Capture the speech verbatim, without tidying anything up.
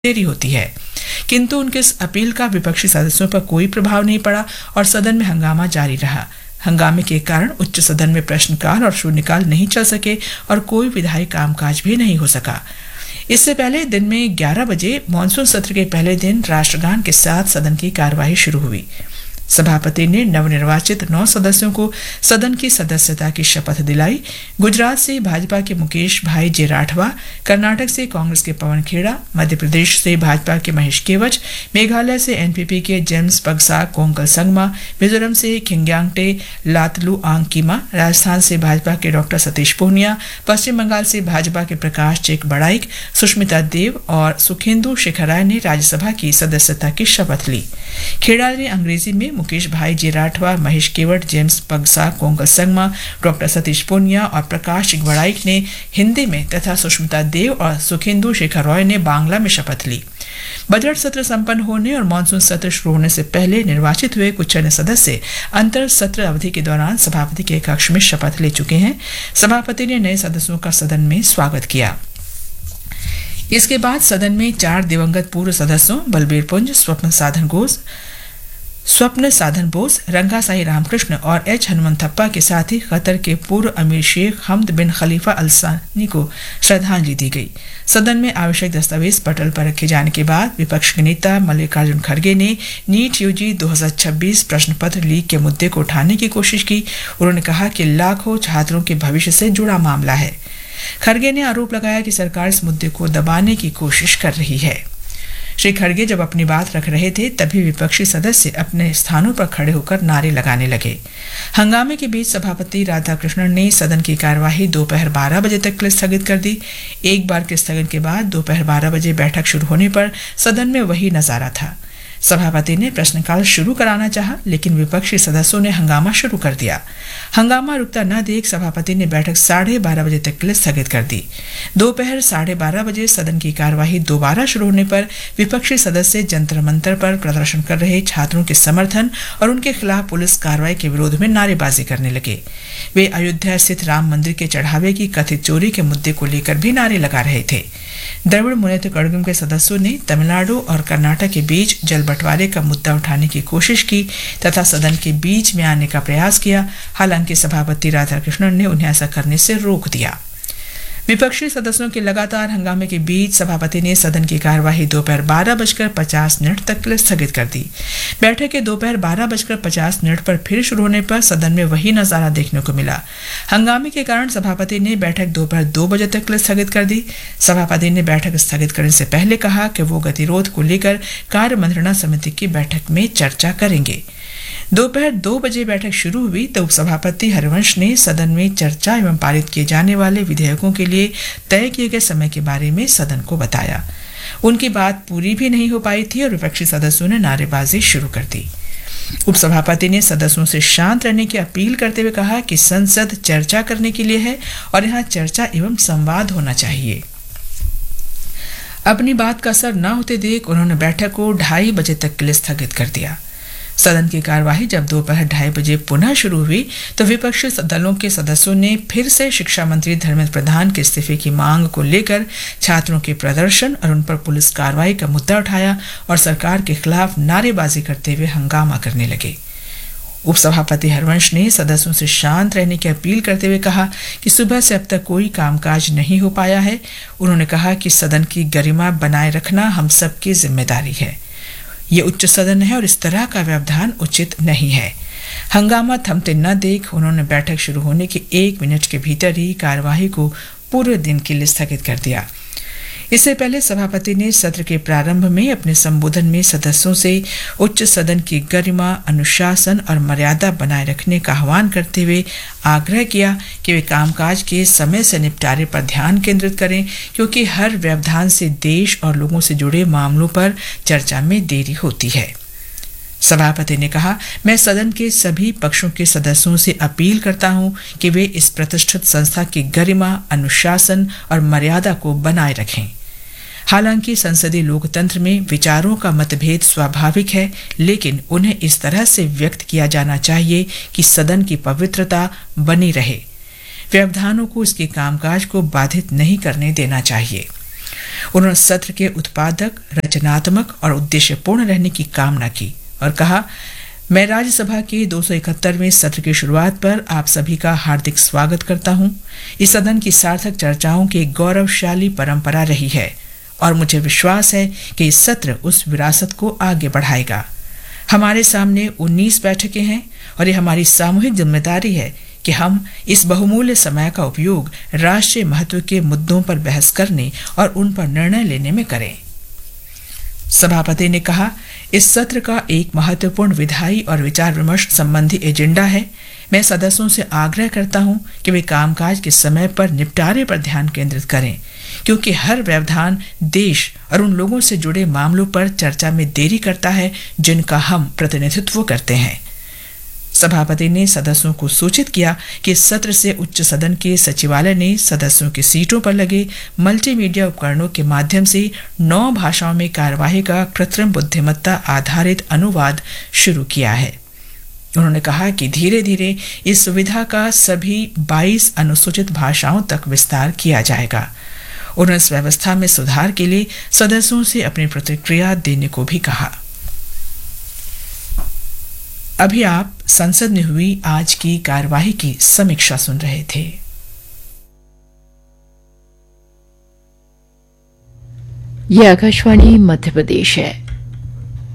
देरी होती है, किंतु उनके इस अपील का विपक्षी सदस्यों पर कोई प्रभाव नहीं पड़ा और सदन में हंगामा जारी रहा। हंगामे के कारण उच्च सदन में प्रश्नकाल और शून्यकाल नहीं चल सके और कोई विधायी कामकाज भी नहीं हो सका। इससे पहले दिन में ग्यारह बजे मानसून सत्र के पहले दिन राष्ट्रगान के साथ सदन की कार्यवाही शुरू हुई। सभापति ने नवनिर्वाचित नौ सदस्यों को सदन की सदस्यता की शपथ दिलाई। गुजरात से भाजपा के मुकेश भाई जे राठवा, कर्नाटक से कांग्रेस के पवन खेड़ा, मध्य प्रदेश से भाजपा के महेश केवच, मेघालय से एनपीपी के जेम्स पगसा कोंकल संगमा, मिजोरम से खिंग्यांगटे लातलू आंगकीमा, राजस्थान से भाजपा के डॉक्टर सतीश पूनिया, पश्चिम बंगाल से भाजपा के प्रकाश चेक बड़ाइक, सुष्मिता देव और सुखेंदु शेखर राय ने राज्यसभा की सदस्यता की शपथ ली। खेड़ा ने अंग्रेजी में मुकेश भाई जे राठवा, महेश केवट, जेम्स पगसा कोंकल संगमा, डॉक्टर सतीश पूनिया और प्रकाश बड़ाइक ने हिंदी में तथा सुष्मिता देव और सुखेंदु शेखर रॉय ने बांग्ला में शपथ ली। बजट सत्र संपन्न होने और मानसून सत्र शुरू होने से पहले निर्वाचित हुए कुछ अन्य सदस्य अंतर सत्र अवधि के दौरान सभापति के कक्ष में शपथ ले चुके हैं। सभापति ने नए सदस्यों का सदन में स्वागत किया। इसके बाद सदन में चार दिवंगत पूर्व सदस्यों बलबीर पुंज, स्वप्न साधन घोष स्वप्न साधन बोस, रंगासाई रामकृष्ण और एच हनुमंथप्पा के साथ ही कतर के पूर्व अमीर शेख हमद बिन खलीफा अल सानी को श्रद्धांजलि दी गई। सदन में आवश्यक दस्तावेज पटल पर रखे जाने के बाद विपक्ष के नेता मल्लिकार्जुन खड़गे ने नीट यूजी दो हज़ार छब्बीस प्रश्न पत्र लीक के मुद्दे को उठाने की कोशिश की। उन्होंने कहा कि लाखों छात्रों के भविष्य से जुड़ा मामला है। खड़गे ने आरोप लगाया कि सरकार इस मुद्दे को दबाने की कोशिश कर रही है। श्री खड़गे जब अपनी बात रख रहे थे तभी विपक्षी सदस्य अपने स्थानों पर खड़े होकर नारे लगाने लगे। हंगामे के बीच सभापति राधाकृष्णन ने सदन की कार्यवाही दोपहर बारह बजे तक के लिए स्थगित कर दी। एक बार के स्थगन के बाद दोपहर बारह बजे बैठक शुरू होने पर सदन में वही नजारा था। सभापति ने प्रश्नकाल शुरू कराना चाहा, लेकिन विपक्षी सदस्यों ने हंगामा शुरू कर दिया। हंगामा रुकता न देख सभापति ने बैठक साढ़े बारह बजे तक के लिए स्थगित कर दी। दोपहर साढ़े बारह बजे सदन की कार्यवाही दोबारा शुरू होने पर विपक्षी सदस्य जंतर मंतर पर प्रदर्शन कर रहे छात्रों के समर्थन और उनके खिलाफ पुलिस कार्रवाई के विरोध में नारेबाजी करने लगे। वे अयोध्या स्थित राम मंदिर के चढ़ावे की कथित चोरी के मुद्दे को लेकर भी नारे लगा रहे थे। द्रविड़ मुनेत्र कड़गम के सदस्यों ने तमिलनाडु और कर्नाटक के बीच जल बंटवारे का मुद्दा उठाने की कोशिश की तथा सदन के बीच में आने का प्रयास किया। हालांकि सभापति राधाकृष्णन ने उन्हें ऐसा करने से रोक दिया। विपक्षी सदस्यों के लगातार हंगामे के बीच सभापति ने सदन की कार्यवाही दोपहर बारह बजकर पचास मिनट तक के लिए स्थगित कर दी। बैठक के दोपहर बारह बजकर पचास मिनट पर फिर शुरू होने पर सदन में वही नजारा देखने को मिला। हंगामे के कारण सभापति ने बैठक दोपहर दो बजे तक के लिए स्थगित कर दी। सभापति ने बैठक स्थगित करने से पहले कहा कि वो गतिरोध को लेकर कार्य मंत्रणा समिति की बैठक में चर्चा करेंगे। दोपहर दो बजे बैठक शुरू हुई तो उपसभापति हरिवंश ने सदन में चर्चा एवं पारित किए जाने वाले विधेयकों के लिए तय किए गए समय के बारे में सदन को बताया। उनकी बात पूरी भी नहीं हो पाई थी और विपक्षी सदस्यों ने नारेबाजी शुरू कर दी। उपसभापति ने सदस्यों से शांत रहने की अपील करते हुए कहा कि संसद चर्चा करने के लिए है और यहाँ चर्चा एवं संवाद होना चाहिए। अपनी बात का असर न होते देख उन्होंने बैठक को ढाई बजे तक के लिए स्थगित कर दिया। सदन की कार्यवाही जब दोपहर ढाई बजे पुनः शुरू हुई तो विपक्षी दलों के सदस्यों ने फिर से शिक्षा मंत्री धर्मेंद्र प्रधान के इस्तीफे की मांग को लेकर छात्रों के प्रदर्शन और उन पर पुलिस कार्रवाई का मुद्दा उठाया और सरकार के खिलाफ नारेबाजी करते हुए हंगामा करने लगे। उपसभापति हरिवंश ने सदस्यों से शांत रहने की अपील करते हुए कहा कि सुबह से अब तक कोई कामकाज नहीं हो पाया है। उन्होंने कहा कि सदन की गरिमा बनाए रखना हम सबकी जिम्मेदारी है। ये उच्च सदन है और इस तरह का व्यवधान उचित नहीं है। हंगामा थमते न देख उन्होंने बैठक शुरू होने के एक मिनट के भीतर ही कार्यवाही को पूरे दिन के लिए स्थगित कर दिया। इससे पहले सभापति ने सत्र के प्रारंभ में अपने संबोधन में सदस्यों से उच्च सदन की गरिमा, अनुशासन और मर्यादा बनाए रखने का आह्वान करते हुए आग्रह किया कि वे कामकाज के समय से निपटारे पर ध्यान केंद्रित करें, क्योंकि हर व्यवधान से देश और लोगों से जुड़े मामलों पर चर्चा में देरी होती है। सभापति ने कहा, मैं सदन के सभी पक्षों के सदस्यों से अपील करता हूं कि वे इस प्रतिष्ठित संस्था की गरिमा, अनुशासन और मर्यादा को बनाए रखें। हालांकि संसदीय लोकतंत्र में विचारों का मतभेद स्वाभाविक है, लेकिन उन्हें इस तरह से व्यक्त किया जाना चाहिए कि सदन की पवित्रता बनी रहे। व्यवधानों को इसके कामकाज को बाधित नहीं करने देना चाहिए। उन्होंने सत्र के उत्पादक, रचनात्मक और उद्देश्यपूर्ण रहने की कामना की और कहा, मैं राज्यसभा के दो सौ इकहत्तरवें सत्र की शुरुआत पर आप सभी का हार्दिक स्वागत करता हूं। इस सदन की सार्थक चर्चाओं की एक गौरवशाली परंपरा रही है और मुझे विश्वास है कि इस सत्र उस विरासत को आगे बढ़ाएगा। हमारे सामने उन्नीस बैठकें हैं और ये हमारी सामूहिक जिम्मेदारी है कि हम इस बहुमूल्य समय का उपयोग राष्ट्रीय महत्व के मुद्दों पर बहस करने और उन पर निर्णय लेने में करें। सभापति ने कहा, इस सत्र का एक महत्वपूर्ण विधायी और विचार विमर्श संबंधी एजेंडा है। मैं सदस्यों से आग्रह करता हूं कि वे कामकाज के समय पर निपटारे पर ध्यान केंद्रित करें, क्योंकि हर व्यवधान देश और उन लोगों से जुड़े मामलों पर चर्चा में देरी करता है जिनका हम प्रतिनिधित्व करते हैं। सभापति ने सदस्यों को सूचित किया कि इस सत्र से उच्च सदन के सचिवालय ने सदस्यों की सीटों पर लगे मल्टीमीडिया उपकरणों के माध्यम से नौ भाषाओं में कार्यवाही का कृत्रिम बुद्धिमत्ता आधारित अनुवाद शुरू किया है। उन्होंने कहा कि धीरे धीरे इस सुविधा का सभी बाईस अनुसूचित भाषाओं तक विस्तार किया जाएगा। उन्होंने इस व्यवस्था में सुधार के लिए सदस्यों से अपनी प्रतिक्रिया देने को भी कहा। अभी आप संसद में हुई आज की कार्यवाही की समीक्षा सुन रहे थे। यह आकाशवाणी मध्य प्रदेश है।